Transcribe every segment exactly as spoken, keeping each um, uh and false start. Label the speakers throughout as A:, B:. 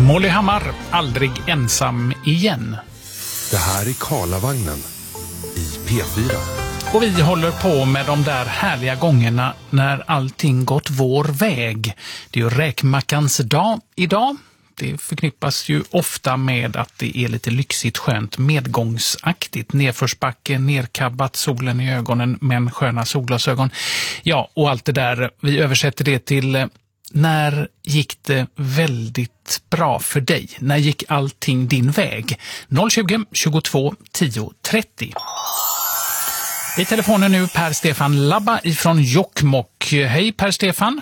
A: Molly Hammar, aldrig ensam igen.
B: Det här är Karlavagnen i P fyra.
A: Och vi håller på med de där härliga gångerna när allting gått vår väg. Det är ju räkmackans dag idag. Det förknippas ju ofta med att det är lite lyxigt, skönt, medgångsaktigt. Nedförsbacke, nerkabbat, solen i ögonen, men sköna solglasögon. Ja, och allt det där, vi översätter det till när gick det väldigt bra för dig? När gick allting din väg? noll tjugo, tjugotvå, tio, trettio. I telefonen nu Per Stefan Labba ifrån Jokkmokk. Hej Per Stefan.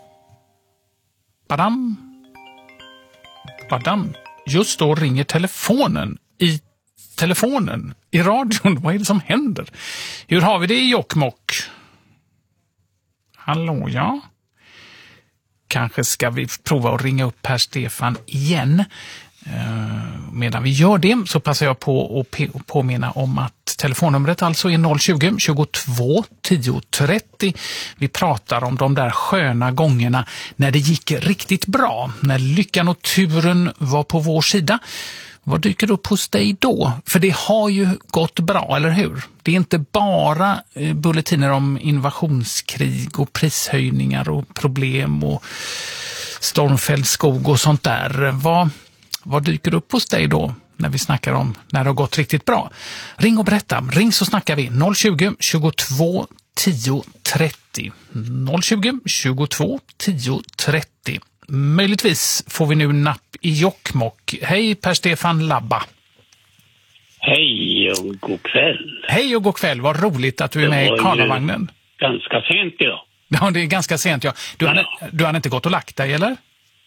A: Badam. Badam. Just då ringer telefonen. I telefonen. I radion. Vad är det som händer? Hur har vi det i Jokkmokk? Hallå, ja. Kanske ska vi prova att ringa upp Per Stefan igen. Uh, medan vi gör det så passar jag på att p- påminna om att telefonnumret alltså är noll tjugo, tjugotvå, tio, trettio. Vi pratar om de där sköna gångerna när det gick riktigt bra, när lyckan och turen var på vår sida. Vad dyker upp hos dig då? För det har ju gått bra, eller hur? Det är inte bara eh, bulletiner om invasionskrig och prishöjningar och problem och stormfälld skog och sånt där. Vad Vad dyker upp hos dig då när vi snackar om när det har gått riktigt bra? Ring och berätta. Ring så snackar vi. noll tjugo, tjugotvå, tio, trettio. noll tjugo, tjugotvå, tio, trettio. Möjligtvis får vi nu napp i Jokkmokk. Hej Per Stefan Labba.
C: Hej och god kväll.
A: Hej och god kväll. Vad roligt att du är med i Karlavagnen.
C: Ganska sent idag.
A: Ja, det är ganska sent. Ja. Du, hade,
C: ja.
A: du hade inte gått och lagt dig, eller?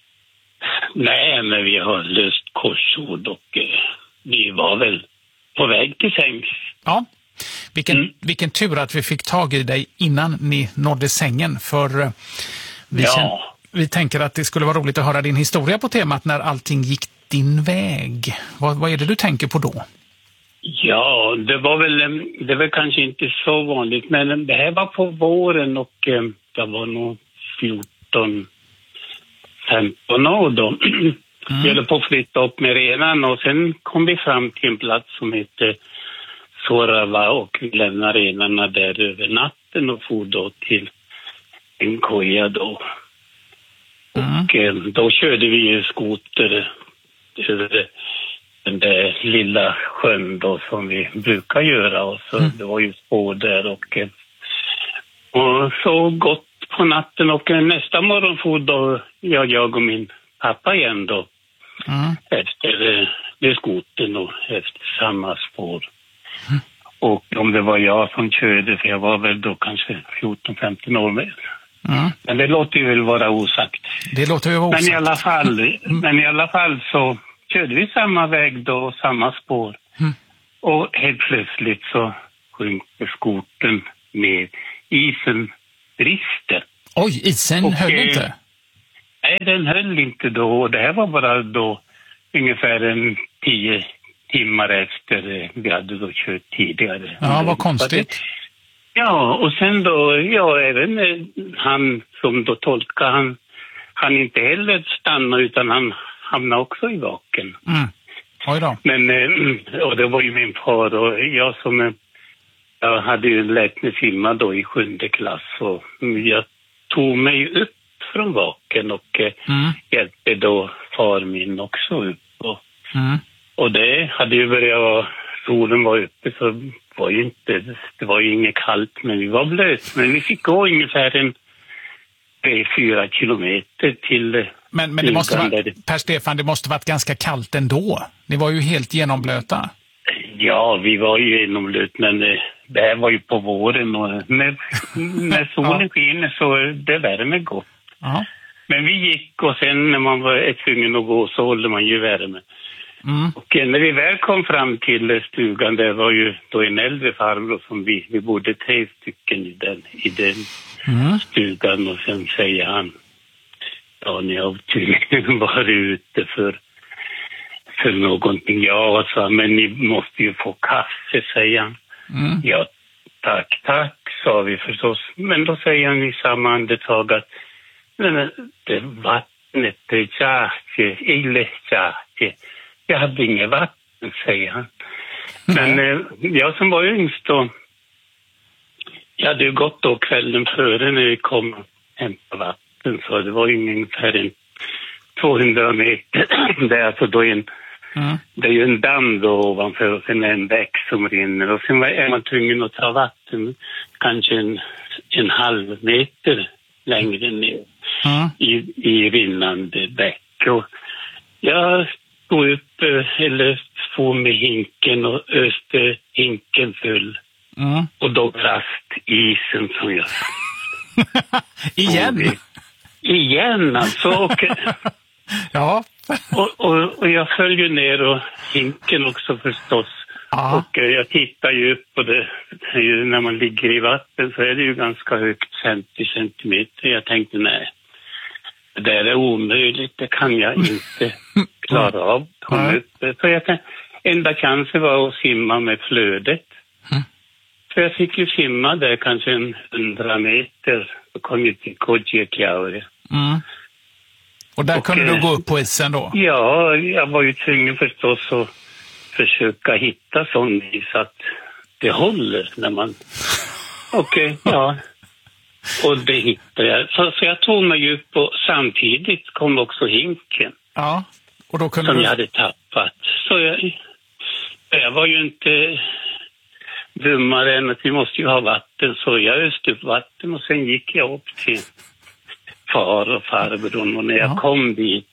C: Nej, men vi har löst korsord och eh, vi var väl på väg till sängs.
A: Ja, vilken,
C: mm.
A: vilken tur att vi fick tag i dig innan ni nådde sängen. För eh, vi,
C: ja.
A: känner, vi tänker att det skulle vara roligt att höra din historia på temat när allting gick din väg. Vad, vad är det du tänker på då?
C: Ja, det var väl, det var kanske inte så vanligt, men det här var på våren och eh, det var nog fjorton femton år då. Mm. Vi höll på att flytta upp med renan och sen kom vi fram till en plats som heter Sorava och vi lämnade renarna där över natten och for då till en koja då. Mm. Och eh, då körde vi ju skoter över den där lilla sjön då som vi brukar göra och så mm. det var ju spår där och, och så gott på natten och nästa morgon for då jag, jag och min pappa igen då mm. efter det skoten och efter samma spår. Mm. Och om det var jag som körde, för jag var väl då kanske fjorton femton år med. Mm. Men det låter ju väl vara osagt.
A: Det låter ju vara osagt.
C: Men i alla fall, mm. men i alla fall så körde vi samma väg då och samma spår. Mm. Och helt plötsligt så sjunker skoten ner. Isen brister.
A: Oj, isen och, höll eh, inte?
C: Nej, den höll inte då. Det här var bara då ungefär en tio timmar efter vi hade då kört tidigare.
A: Ja, vad konstigt.
C: Ja, och sen då, ja, även han som då tolkade, han, han inte heller stanna utan han hamnade också i vaken.
A: Mm. Oj då.
C: Men, och det var ju min far och jag som, jag hade ju lärt mig simma då i sjunde klass och jag tog mig upp från vaken och mm. hjälpte då far min också upp. Och, mm. och det hade ju börjat, solen var uppe så var ju inte, det var ju inget kallt men vi var blöt. Men vi fick gå ungefär en tre fyra kilometer till.
A: Men, men det måste vara, Per Stefan, det måste varit ganska kallt ändå. Ni var ju helt genomblöta.
C: Ja, vi var ju genomblöt men det här var ju på våren och när, när solen ja. skiner så det värmer gott. Ja. Men vi gick och sen när man var tvungen att gå så håller man ju värme. Mm. Och när vi väl kom fram till stugan, det var ju då en äldre farbror som vi, vi bodde tre stycken i den, i den mm. stugan och sen säger han, ja ni har tydligen varit ute för, för någonting. Ja, så, men ni måste ju få kaffe, säger han. Mm. Ja, tack, tack, sa vi förstås. Men då säger han i samma andetag att men, det, vattnet, tjake, ille tjake. Jag hade inget vatten, säger han. Men eh, jag som var yngst då, jag hade ju gått då kvällen före när vi kom och hämtade vatten, så det var ungefär en tvåhundra meter. Det är alltså då en, mm. det är ju en damm då ovanför och sen är en bäck som rinner. Och sen är man tvungen att ta vatten kanske en, en halv meter längre ner mm. i, i rinnande bäck. Och jag stod upp, eller få med hinken och öste hinken full. Mm. Och då brast isen som jag...
A: Igen?
C: Igen alltså. Och,
A: ja.
C: och, och, och jag följer ner och hinken också förstås. Ja. Och jag tittar ju upp på det. När man ligger i vatten så är det ju ganska högt, femtio centimeter. Jag tänkte nej, det där är omöjligt. Det kan jag inte klara av. Mm. Så jag tänkte, enda chansen var att simma med flödet. Mm. Så jag fick ju simma där kanske en hundra meter och kom ju till Kodjekiaure. Mm.
A: Och där och, kunde du gå upp på isen då?
C: Ja, jag var ju tvungen förstås att försöka hitta sån is att det håller när man... Okej, okay, ja. Och det hittade jag. Så, så jag tog mig upp och samtidigt kom också hinken.
A: Ja, och då kunde
C: som
A: du...
C: jag hade tappat. Så jag, jag var ju inte dummare än att vi måste ju ha vatten. Så jag öste upp vatten och sen gick jag upp till far och farbror. Och när jag ja. kom dit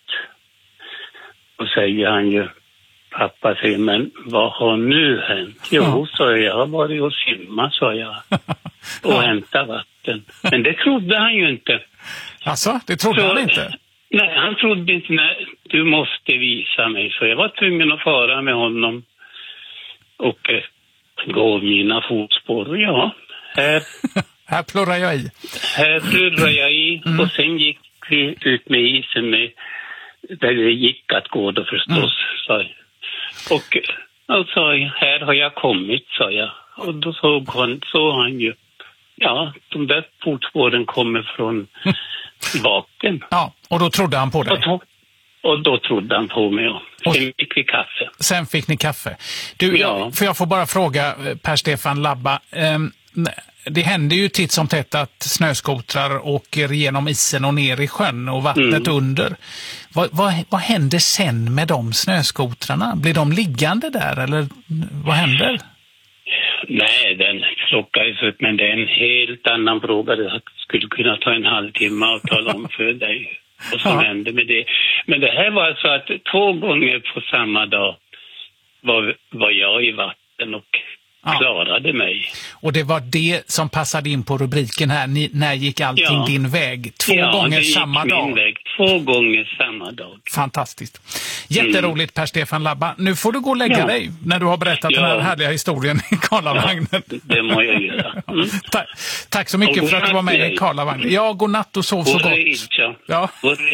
C: och säger han ju, pappa säger, men vad har nu hänt? Jo, ja. sa jag, jag har varit och simma, sa jag. Och ja. hämta vatten. Men det trodde han ju inte.
A: Alltså, det trodde så, han inte?
C: Nej, han trodde inte, nej, du måste visa mig. Så jag var tvungen att fara med honom och eh, gå mina fotspår. Och ja, här...
A: här plurrar jag i.
C: Här plurrar jag i mm. och sen gick vi ut med isen med, där det gick att gå då förstås, mm. sa jag. Och, och sa jag, här har jag kommit, sa jag. Och då såg han, såg han ju, ja, de där fotspåren kommer från baken.
A: Ja, och då trodde han på dig.
C: Och, och då trodde han på mig. Och sen och, fick vi kaffe.
A: Sen fick ni kaffe. Du, ja. För jag får bara fråga Per-Stefan Labba. Um, det händer ju titt som tätt att snöskotrar åker genom isen och ner i sjön och vattnet mm. under. Vad, vad, vad händer sen med de snöskotrarna? Blir de liggande där eller vad händer?
C: Nej, den plockades upp, men det är en helt annan fråga. Det skulle kunna ta en halvtimme och tala om för dig vad som ja. hände med det. Men det här var alltså att två gånger på samma dag var, var jag i vatten och ja. klarade mig.
A: Och det var det som passade in på rubriken här. Ni, när gick allting ja. din väg? Två
C: ja,
A: gånger
C: det gick
A: samma
C: min
A: dag.
C: Väg. Två gånger samma dag.
A: Fantastiskt. Jätteroligt, mm. Per-Stefan Labba. Nu får du gå och lägga ja. dig när du har berättat ja. den här härliga historien i Karlavagnen.
C: Ja, det må jag göra. Mm.
A: tack, tack så mycket för att du var med i Karlavagnen. Ja, god natt och sov så gott. Ja.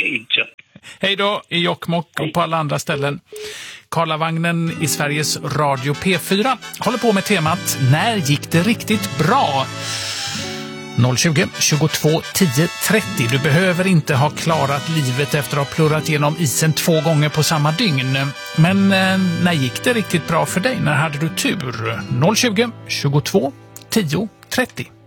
A: Hej då i Jokkmokk och på alla andra ställen. Karlavagnen i Sveriges Radio P fyra håller på med temat När gick det riktigt bra? noll tjugo, tjugotvå, tio, trettio. Du behöver inte ha klarat livet efter att ha plurrat genom isen två gånger på samma dygn. Men eh, när gick det riktigt bra för dig? När hade du tur? noll tjugo, tjugotvå, tio, trettio.